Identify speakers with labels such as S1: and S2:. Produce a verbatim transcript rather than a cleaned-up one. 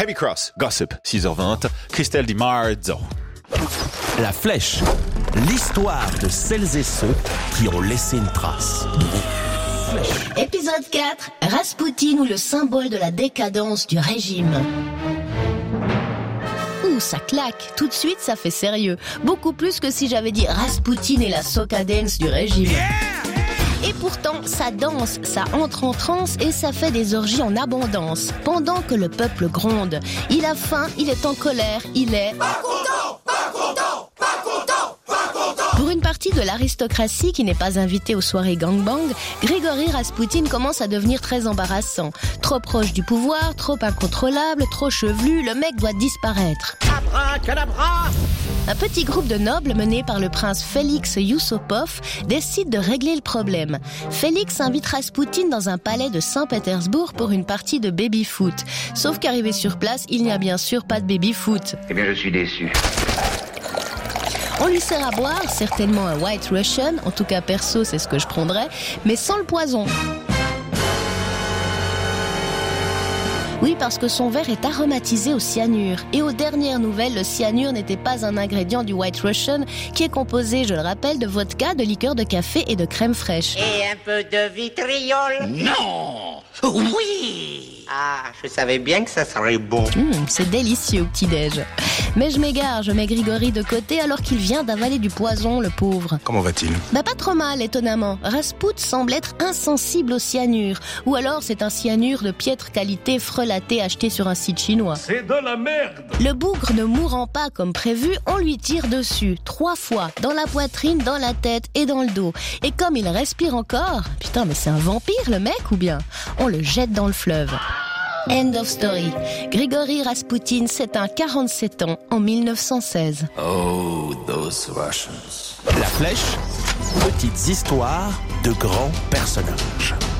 S1: Heavy Cross, Gossip, six heures vingt, Christelle Di Marzo.
S2: La Flèche, l'histoire de celles et ceux qui ont laissé une trace.
S3: Épisode quatre, Raspoutine ou le symbole de la décadence du régime. Ouh, ça claque. Tout de suite, ça fait sérieux. Beaucoup plus que si j'avais dit Raspoutine et la soca dance du régime. Et pourtant, ça danse, ça entre en transe et ça fait des orgies en abondance. Pendant que le peuple gronde. Il a faim, il est en colère, il est... Pas content, pas content, pas content, pas content. Pour une partie de l'aristocratie qui n'est pas invitée aux soirées gangbang, Grigory Raspoutine commence à devenir très embarrassant. Trop proche du pouvoir, trop incontrôlable, trop chevelu, le mec doit disparaître. Abracadabra! Un petit groupe de nobles mené par le prince Félix Yusupov décide de régler le problème. Félix invite Raspoutine dans un palais de Saint-Pétersbourg pour une partie de baby-foot. Sauf qu'arrivé sur place, il n'y a bien sûr pas de baby-foot.
S4: Eh bien, je suis déçu.
S3: On lui sert à boire, certainement un White Russian, en tout cas perso c'est ce que je prendrais, mais sans le poison. Oui, parce que son verre est aromatisé au cyanure. Et aux dernières nouvelles, le cyanure n'était pas un ingrédient du White Russian, qui est composé, je le rappelle, de vodka, de liqueur de café et de crème fraîche.
S5: Et un peu de vitriol.
S4: Non! Oui!
S5: Ah, je savais bien que ça serait bon.
S3: Mmh, c'est délicieux au petit-déj. Mais je m'égare, je mets Grigory de côté alors qu'il vient d'avaler du poison, le pauvre.
S1: Comment va-t-il?
S3: Bah pas trop mal, étonnamment. Raspout semble être insensible au cyanure. Ou alors c'est un cyanure de piètre qualité frelaté acheté sur un site chinois.
S6: C'est de la merde!
S3: Le bougre ne mourant pas comme prévu, on lui tire dessus. Trois fois. Dans la poitrine, dans la tête et dans le dos. Et comme il respire encore... Putain, mais c'est un vampire le mec ou bien? On le jette dans le fleuve. End of story. Grigory Raspoutine s'éteint quarante-sept ans en mille neuf cent seize.
S2: Oh, those Russians. La Flèche, petites histoires de grands personnages.